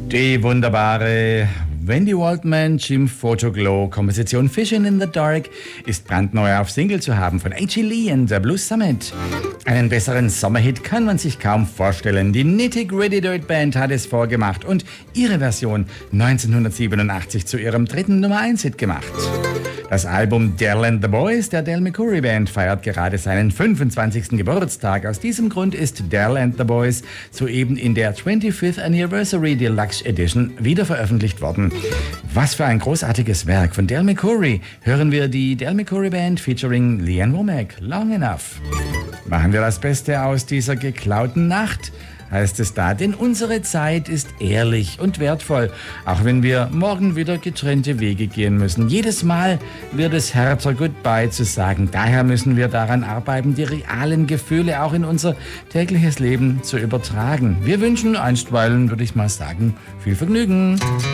Die wunderbare Wendy Waldman, Jim Photoglow Komposition Fishing in the Dark ist brandneu auf Single zu haben von A.G. Lee und der Blues Summit. Einen besseren Sommerhit kann man sich kaum vorstellen. Die Nitty Gritty Dirt Band hat es vorgemacht und ihre Version 1987 zu ihrem dritten Nummer-1-Hit gemacht. Das Album Del and the Boys der Del McCoury Band feiert gerade seinen 25. Geburtstag. Aus diesem Grund ist Del and the Boys soeben in der 25th Anniversary Deluxe Edition wieder veröffentlicht worden. Was für ein großartiges Werk von Del McCoury. Hören wir die Del McCoury Band featuring Lee Ann Womack, Long Enough. Machen wir das Beste aus dieser geklauten Nacht, heißt es da, denn unsere Zeit ist ehrlich und wertvoll, auch wenn wir morgen wieder getrennte Wege gehen müssen. Jedes Mal wird es härter, Goodbye zu sagen. Daher müssen wir daran arbeiten, die realen Gefühle auch in unser tägliches Leben zu übertragen. Wir wünschen einstweilen, würde ich mal sagen, viel Vergnügen.